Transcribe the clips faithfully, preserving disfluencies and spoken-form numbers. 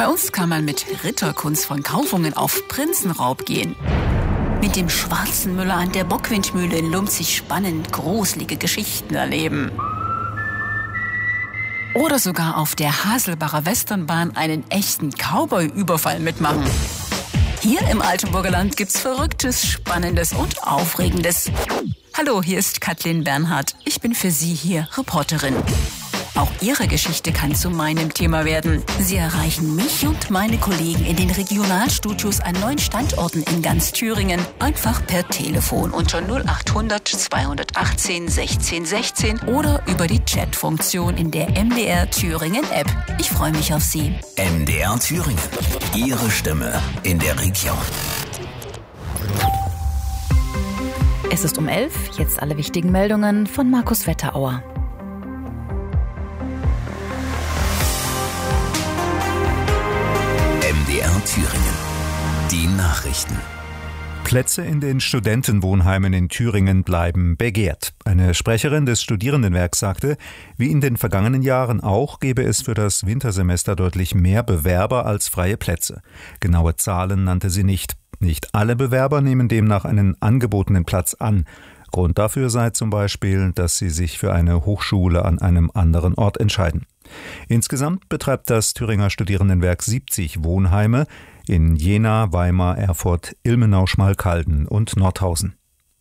Bei uns kann man mit Ritterkunst von Kaufungen auf Prinzenraub gehen. Mit dem schwarzen Müller an der Bockwindmühle in Lumzig spannend gruselige Geschichten erleben. Oder sogar auf der Haselbacher Westernbahn einen echten Cowboy-Überfall mitmachen. Hier im Altenburger Land gibt's Verrücktes, Spannendes und Aufregendes. Hallo, hier ist Kathleen Bernhardt. Ich bin für Sie hier Reporterin. Auch Ihre Geschichte kann zu meinem Thema werden. Sie erreichen mich und meine Kollegen in den Regionalstudios an neun Standorten in ganz Thüringen. Einfach per Telefon unter null acht hundert zweihundertachtzehn sechzehn sechzehn oder über die Chatfunktion in der M D R Thüringen App. Ich freue mich auf Sie. M D R Thüringen. Ihre Stimme in der Region. Es ist um elf, jetzt alle wichtigen Meldungen von Markus Wetterauer. M D R Thüringen. Die Nachrichten. Plätze in den Studentenwohnheimen in Thüringen bleiben begehrt. Eine Sprecherin des Studierendenwerks sagte, wie in den vergangenen Jahren auch, gebe es für das Wintersemester deutlich mehr Bewerber als freie Plätze. Genaue Zahlen nannte sie nicht. Nicht alle Bewerber nehmen demnach einen angebotenen Platz an. Grund dafür sei zum Beispiel, dass sie sich für eine Hochschule an einem anderen Ort entscheiden. Insgesamt betreibt das Thüringer Studierendenwerk siebzig Wohnheime in Jena, Weimar, Erfurt, Ilmenau, Schmalkalden und Nordhausen.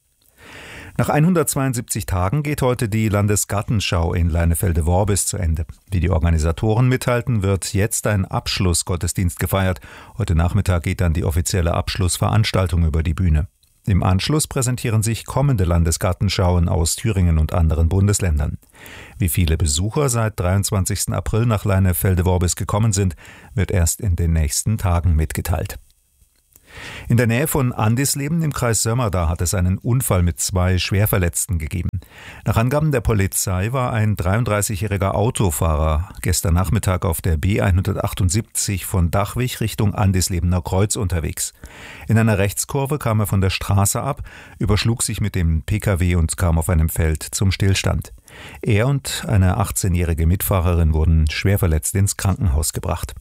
Nach hundertzweiundsiebzig Tagen geht heute die Landesgartenschau in Leinefelde-Worbis zu Ende. Wie die Organisatoren mitteilten, wird jetzt ein Abschlussgottesdienst gefeiert. Heute Nachmittag geht dann die offizielle Abschlussveranstaltung über die Bühne. Im Anschluss präsentieren sich kommende Landesgartenschauen aus Thüringen und anderen Bundesländern. Wie viele Besucher seit dreiundzwanzigsten April nach Leinefelde-Worbis gekommen sind, wird erst in den nächsten Tagen mitgeteilt. In der Nähe von Andisleben im Kreis Sömmerda hat es einen Unfall mit zwei Schwerverletzten gegeben. Nach Angaben der Polizei war ein dreiunddreißigjähriger Autofahrer gestern Nachmittag auf der B hundertachtundsiebzig von Dachwig Richtung Andislebener Kreuz unterwegs. In einer Rechtskurve kam er von der Straße ab, überschlug sich mit dem Pkw und kam auf einem Feld zum Stillstand. Er und eine achtzehnjährige Mitfahrerin wurden schwerverletzt ins Krankenhaus gebracht.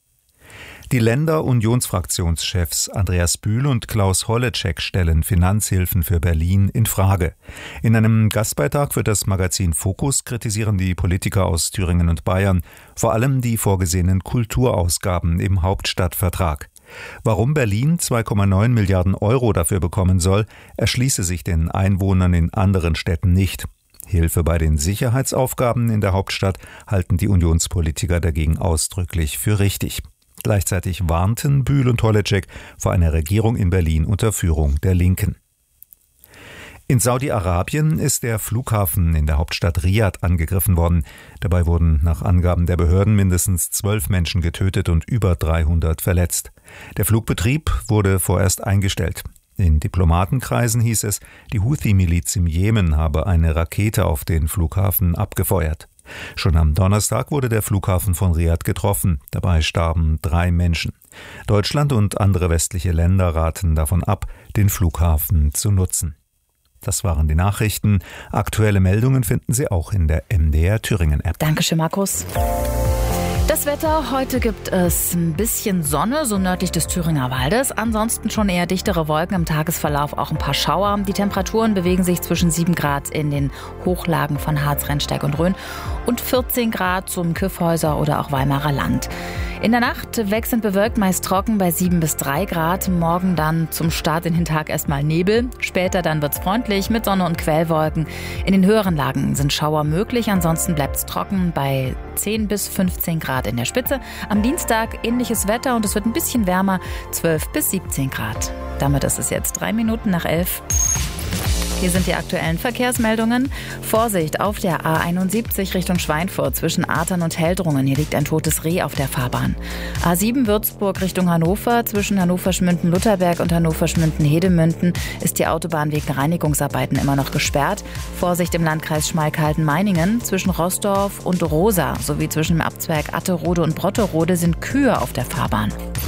Die Länder-Unionsfraktionschefs Andreas Bühl und Klaus Holleczek stellen Finanzhilfen für Berlin in Frage. In einem Gastbeitrag für das Magazin Focus kritisieren die Politiker aus Thüringen und Bayern vor allem die vorgesehenen Kulturausgaben im Hauptstadtvertrag. Warum Berlin zwei Komma neun Milliarden Euro dafür bekommen soll, erschließe sich den Einwohnern in anderen Städten nicht. Hilfe bei den Sicherheitsaufgaben in der Hauptstadt halten die Unionspolitiker dagegen ausdrücklich für richtig. Gleichzeitig warnten Bühl und Holleczek vor einer Regierung in Berlin unter Führung der Linken. In Saudi-Arabien ist der Flughafen in der Hauptstadt Riad angegriffen worden. Dabei wurden nach Angaben der Behörden mindestens zwölf Menschen getötet und über dreihundert verletzt. Der Flugbetrieb wurde vorerst eingestellt. In Diplomatenkreisen hieß es, die Houthi-Miliz im Jemen habe eine Rakete auf den Flughafen abgefeuert. Schon am Donnerstag wurde der Flughafen von Riad getroffen. Dabei starben drei Menschen. Deutschland und andere westliche Länder raten davon ab, den Flughafen zu nutzen. Das waren die Nachrichten. Aktuelle Meldungen finden Sie auch in der M D R Thüringen App. Dankeschön, Markus. Das Wetter, heute gibt es ein bisschen Sonne, so nördlich des Thüringer Waldes. Ansonsten schon eher dichtere Wolken, im Tagesverlauf auch ein paar Schauer. Die Temperaturen bewegen sich zwischen sieben Grad in den Hochlagen von Harz, Rennsteig und Rhön und vierzehn Grad zum Kyffhäuser oder auch Weimarer Land. In der Nacht wechselnd bewölkt, meist trocken bei sieben bis drei Grad. Morgen dann zum Start in den Tag erstmal Nebel. Später dann wird's freundlich mit Sonne und Quellwolken. In den höheren Lagen sind Schauer möglich. Ansonsten bleibt's trocken bei zehn bis fünfzehn Grad in der Spitze. Am Dienstag ähnliches Wetter und es wird ein bisschen wärmer, zwölf bis siebzehn Grad. Damit ist es jetzt drei Minuten nach elf. Hier sind die aktuellen Verkehrsmeldungen. Vorsicht auf der A einundsiebzig Richtung Schweinfurt zwischen Artern und Heldrungen. Hier liegt ein totes Reh auf der Fahrbahn. A sieben Würzburg Richtung Hannover zwischen Hannover-Schmünden-Lutherberg und Hannover-Schmünden-Hedemünden ist die Autobahn wegen Reinigungsarbeiten immer noch gesperrt. Vorsicht im Landkreis Schmalkalden-Meiningen zwischen Roßdorf und Rosa sowie zwischen dem Abzweig Atterode und Brotterode sind Kühe auf der Fahrbahn.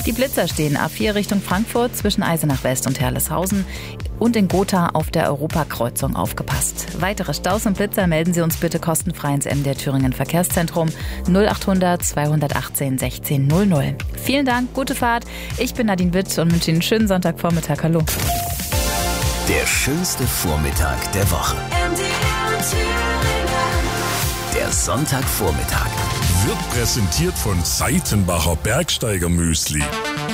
Die Blitzer stehen A vier Richtung Frankfurt zwischen Eisenach West und Herleshausen und in Gotha auf der Europakreuzung aufgepasst. Weitere Staus und Blitzer melden Sie uns bitte kostenfrei ins M D R Thüringen Verkehrszentrum null achthundert zweihundertachtzehn sechzehn null null. Vielen Dank, gute Fahrt. Ich bin Nadine Witt und wünsche Ihnen einen schönen Sonntagvormittag. Hallo. Der schönste Vormittag der Woche. M D R Thüringen. Der Sonntagvormittag wird präsentiert von Seitenbacher Bergsteiger Müsli.